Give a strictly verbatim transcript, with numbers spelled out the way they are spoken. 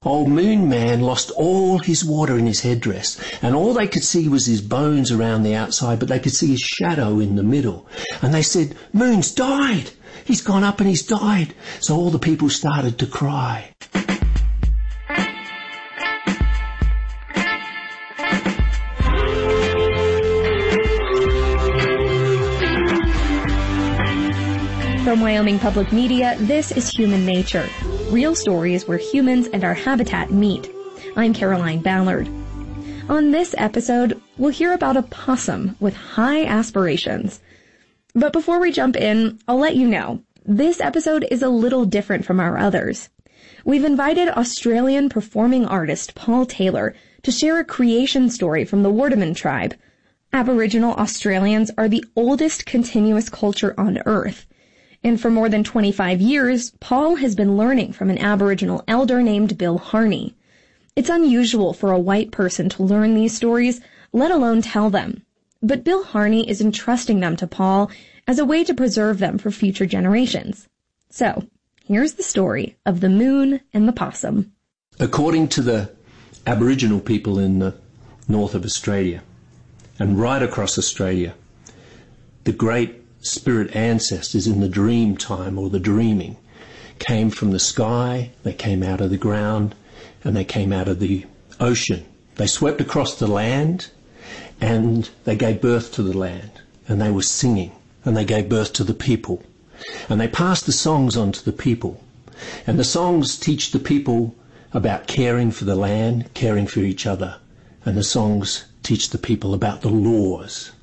Old Moon Man lost all his water in his headdress, and all they could see was his bones around the outside, but they could see his shadow in the middle. And they said, Moon's died! He's gone up and he's died! So all the people started to cry. From Wyoming Public Media, this is Human Nature, real stories where humans and our habitat meet. I'm Caroline Ballard. On this episode, we'll hear about a possum with high aspirations. But before we jump in, I'll let you know, this episode is a little different from our others. We've invited Australian performing artist Paul Taylor to share a creation story from the Wardaman tribe. Aboriginal Australians are the oldest continuous culture on Earth. And for more than twenty-five years, Paul has been learning from an Aboriginal elder named Bill Harney. It's unusual for a white person to learn these stories, let alone tell them. But Bill Harney is entrusting them to Paul as a way to preserve them for future generations. So, here's the story of the moon and the possum. According to the Aboriginal people in the north of Australia, and right across Australia, the great spirit ancestors in the dream time or the dreaming came from the sky, they came out of the ground, and they came out of the ocean. They swept across the land and they gave birth to the land, and they were singing, and they gave birth to the people, and they passed the songs on to the people, and the songs teach the people about caring for the land, caring for each other, and the songs teach the people about the laws.